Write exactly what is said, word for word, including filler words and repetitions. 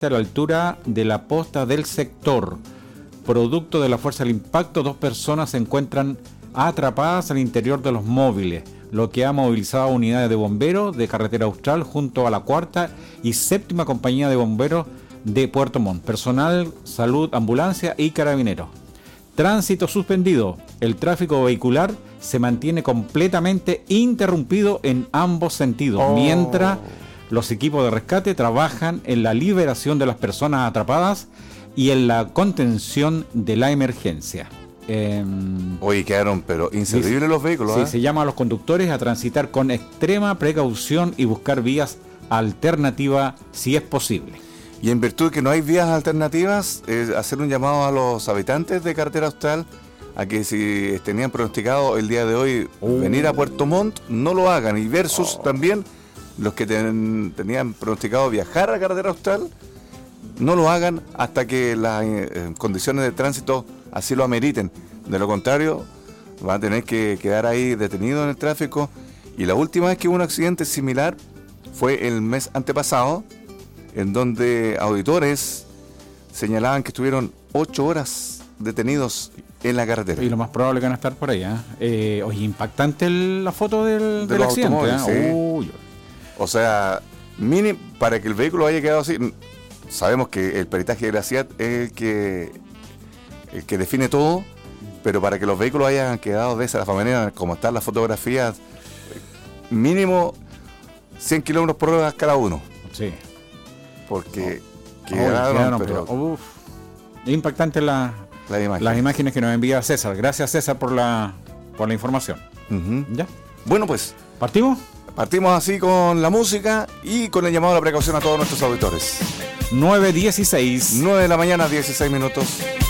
a la altura de la posta del sector. Producto de la fuerza del impacto, dos personas se encuentran atrapadas al interior de los móviles, lo que ha movilizado a unidades de bomberos de Carretera Austral junto a la cuarta y séptima compañía de bomberos de Puerto Montt, personal, salud, ambulancia y carabineros. Tránsito suspendido. El tráfico vehicular se mantiene completamente interrumpido en ambos sentidos, oh. mientras los equipos de rescate trabajan en la liberación de las personas atrapadas y en la contención de la emergencia. Eh, Oye, quedaron pero inservibles los vehículos. Sí, ¿eh? se llama a los conductores a transitar con extrema precaución y buscar vías alternativas si es posible. Y en virtud de que no hay vías alternativas, eh, hacer un llamado a los habitantes de Carretera Austral a que si tenían pronosticado el día de hoy uh. venir a Puerto Montt, no lo hagan. Y versus oh. también los que ten, tenían pronosticado viajar a Carretera Austral, no lo hagan hasta que las eh, condiciones de tránsito así lo ameriten. De lo contrario, van a tener que quedar ahí detenidos en el tráfico. Y la última vez que hubo un accidente similar fue el mes antepasado, en donde auditores señalaban que estuvieron ocho horas detenidos en la carretera. Y lo más probable que van a estar por ahí. ¿eh? Eh, oye, impactante el, la foto del, de del accidente. ¿eh? Sí. Uy. O sea, mini, para que el vehículo haya quedado así, sabemos que el peritaje de la C I A T es el que, el que define todo, pero para que los vehículos hayan quedado de esa manera, como están las fotografías, mínimo cien kilómetros por hora cada uno. Sí. Porque oh. quedaron, oh, quedaron, pero... pero uf, impactante la, la imagen. las imágenes que nos envía César. Gracias, César, por la, por la información. Uh-huh. ¿Ya? Bueno, pues... ¿Partimos? Partimos así con la música y con el llamado a la precaución a todos nuestros auditores. nueve dieciséis. nueve de la mañana, dieciséis minutos.